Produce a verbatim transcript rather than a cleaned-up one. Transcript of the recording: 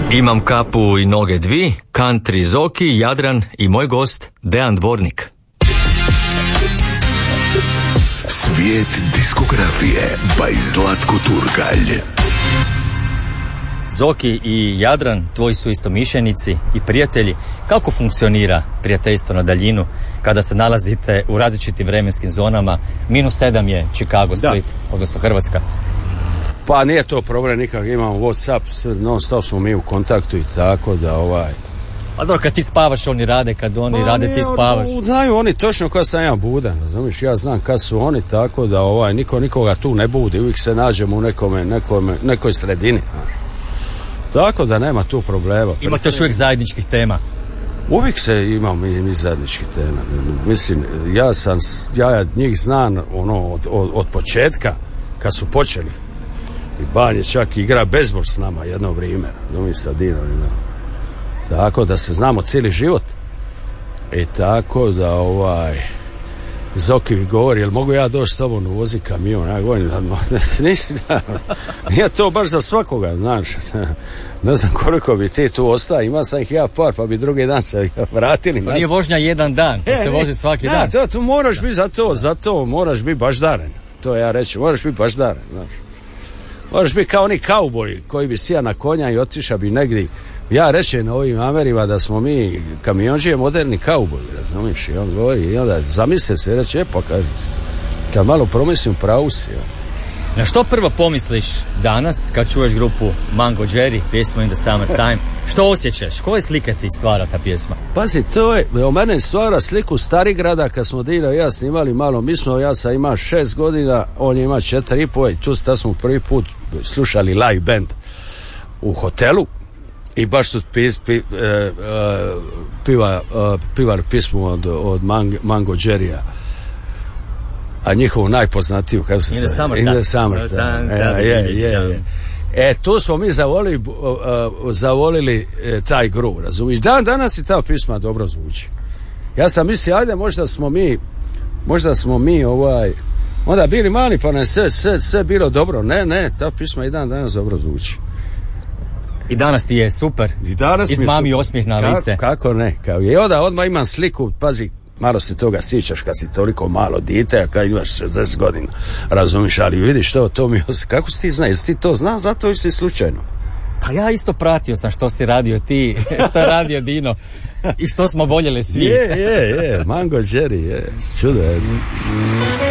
Imam kapu i noge dvi, country Zoki, Jadran i moj gost Dejan Dvornik. Svijet diskografije by Zlatko Turkalj. Zoki i Jadran, tvoji su istomišljenici i prijatelji. Kako funkcionira prijateljstvo na daljinu kada se nalazite u različitim vremenskim zonama? Minus sedam je Chicago, Split, da. Odnosno Hrvatska. Pa nije to problem nikak, imamo Whatsapp, non stop smo mi u kontaktu i tako da ovaj... A dobro, kad ti spavaš oni rade, kad oni pa, rade ti spavaš. Znaju oni točno kad sam ja budan, razumiješ, ja znam kad su oni, tako da ovaj, niko nikoga tu ne budi, uvijek se nađemo u nekome, nekome, nekoj sredini. Tako da nema tu problema. Imate još uvijek zajedničkih tema? Uvijek se imamo mi, mi zajedničkih tema. Mislim, ja sam, ja njih znam ono, od, od, od početka, kad su počeli. I Banje čak igra bezbol s nama jedno vrijeme, razumiješ, sa Dinom. Tako da se znamo cijeli život. I tako da ovaj Zoki mi govori, jel mogu ja doći s tobom u vozi kamion? Ja govorim, nije to baš za svakoga, znaš. Ne znam koliko bi ti tu ostao, ima sam ih ja par, pa bi drugi dan se vratili. To nije vožnja jedan dan, to se vozi svaki ja, dan. To, tu moraš biti za to, za to moraš biti baždaren. To ja reći, moraš biti baždaren, znaš. Moraš biti kao oni kauboji koji bi sija na konja i otiša bi negdje. Ja rečem na ovim Amerima da smo mi kamionđije moderni kauboji, razumiješ, i on govori, i onda zamisli se, reče, e pa kad, kad malo promislim, pravu si. Ja. Na što prvo pomisliš danas kad čuješ grupu Mango Jerry, pjesmu In the Summertime? Što osjećaš? Koje slike ti stvara ta pjesma? Pazi, to je, o mene stvara sliku Starigrada kad smo Dino i ja snimali malo, mi smo, ja sam ima šest godina, on je ima četiri i po, i tu ta smo prvi put slušali live band u hotelu. I baš su pis, pi, uh, uh, piva, uh, pivar pismu od, od Mang, Mango Jerrya, a njihovu najpoznatiju, kako se se In the Summertime. Je, je, je. E, tu smo mi zavolili, uh, uh, zavolili uh, taj groove, razumiješ? Dan danas i ta pisma dobro zvuči. Ja sam mislio, ajde, možda smo mi, možda smo mi ovaj, onda bili mali, pa ne sve, sve, sve bilo dobro. Ne, ne, ta pisma i dan danas dobro zvuči. I danas ti je super. I danas izmami osmijeh na lice. Kako, kako ne? Kao, i onda odmah imam sliku, pazi, malo se toga sjećaš kad si toliko malo dite, a kad imaš šezdeset godina, razumiš, ali vidiš to, to mi, kako si ti zna, jesi ti to zna, zato si slučajno. Pa ja isto pratio sam što si radio ti, što je radio Dino i što smo voljeli svi. Je, je, je, Mango Jerry, je, čudo je.